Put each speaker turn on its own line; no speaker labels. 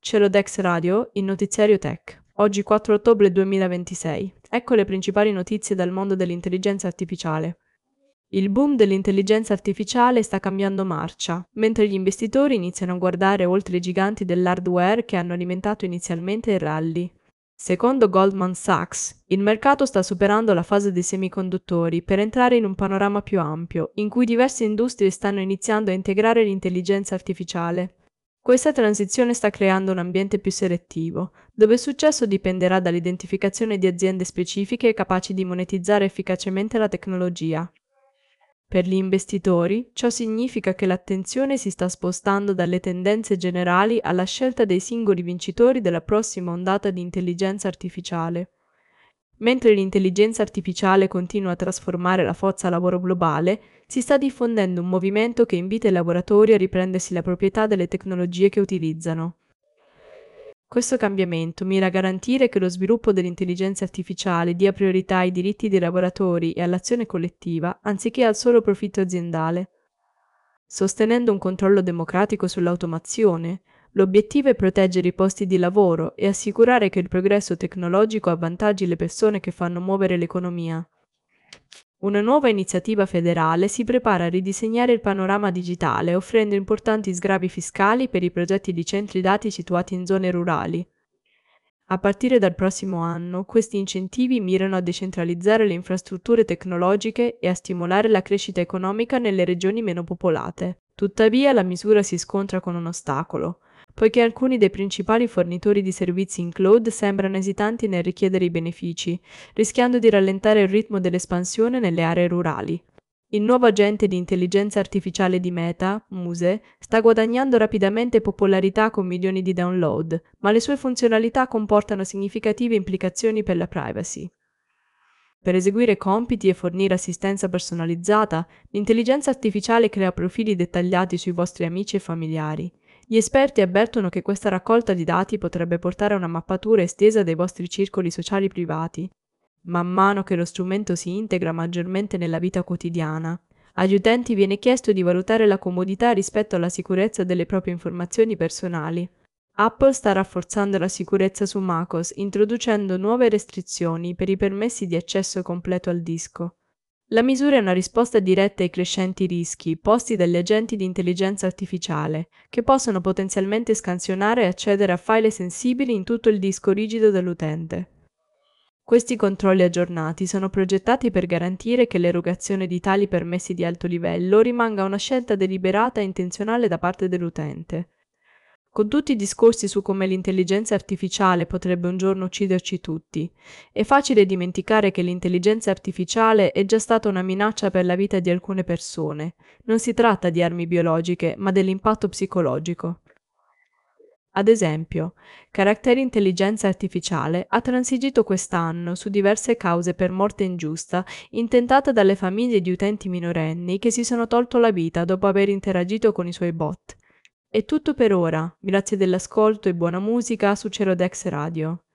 Celodex Radio, il notiziario tech. Oggi 4 ottobre 2026. Ecco le principali notizie dal mondo dell'intelligenza artificiale. Il boom dell'intelligenza artificiale sta cambiando marcia, mentre gli investitori iniziano a guardare oltre i giganti dell'hardware che hanno alimentato inizialmente il rally. Secondo Goldman Sachs, il mercato sta superando la fase dei semiconduttori per entrare in un panorama più ampio, in cui diverse industrie stanno iniziando a integrare l'intelligenza artificiale. Questa transizione sta creando un ambiente più selettivo, dove il successo dipenderà dall'identificazione di aziende specifiche capaci di monetizzare efficacemente la tecnologia. Per gli investitori, ciò significa che l'attenzione si sta spostando dalle tendenze generali alla scelta dei singoli vincitori della prossima ondata di intelligenza artificiale. Mentre l'intelligenza artificiale continua a trasformare la forza lavoro globale, si sta diffondendo un movimento che invita i lavoratori a riprendersi la proprietà delle tecnologie che utilizzano. Questo cambiamento mira a garantire che lo sviluppo dell'intelligenza artificiale dia priorità ai diritti dei lavoratori e all'azione collettiva, anziché al solo profitto aziendale. Sostenendo un controllo democratico sull'automazione, l'obiettivo è proteggere i posti di lavoro e assicurare che il progresso tecnologico avvantaggi le persone che fanno muovere l'economia. Una nuova iniziativa federale si prepara a ridisegnare il panorama digitale, offrendo importanti sgravi fiscali per i progetti di centri dati situati in zone rurali. A partire dal prossimo anno, questi incentivi mirano a decentralizzare le infrastrutture tecnologiche e a stimolare la crescita economica nelle regioni meno popolate. Tuttavia, la misura si scontra con un ostacolo, poiché alcuni dei principali fornitori di servizi in cloud sembrano esitanti nel richiedere i benefici, rischiando di rallentare il ritmo dell'espansione nelle aree rurali. Il nuovo agente di intelligenza artificiale di Meta, Muse, sta guadagnando rapidamente popolarità con milioni di download, ma le sue funzionalità comportano significative implicazioni per la privacy. Per eseguire compiti e fornire assistenza personalizzata, l'intelligenza artificiale crea profili dettagliati sui vostri amici e familiari. Gli esperti avvertono che questa raccolta di dati potrebbe portare a una mappatura estesa dei vostri circoli sociali privati. Man mano che lo strumento si integra maggiormente nella vita quotidiana, agli utenti viene chiesto di valutare la comodità rispetto alla sicurezza delle proprie informazioni personali. Apple sta rafforzando la sicurezza su macOS, introducendo nuove restrizioni per i permessi di accesso completo al disco. La misura è una risposta diretta ai crescenti rischi posti dagli agenti di intelligenza artificiale, che possono potenzialmente scansionare e accedere a file sensibili in tutto il disco rigido dell'utente. Questi controlli aggiornati sono progettati per garantire che l'erogazione di tali permessi di alto livello rimanga una scelta deliberata e intenzionale da parte dell'utente. Con tutti i discorsi su come l'intelligenza artificiale potrebbe un giorno ucciderci tutti, è facile dimenticare che l'intelligenza artificiale è già stata una minaccia per la vita di alcune persone. Non si tratta di armi biologiche, ma dell'impatto psicologico. Ad esempio, Character Intelligenza Artificiale ha transigito quest'anno su diverse cause per morte ingiusta intentate dalle famiglie di utenti minorenni che si sono tolto la vita dopo aver interagito con i suoi bot. È tutto per ora, grazie dell'ascolto e buona musica su Cerodex Radio.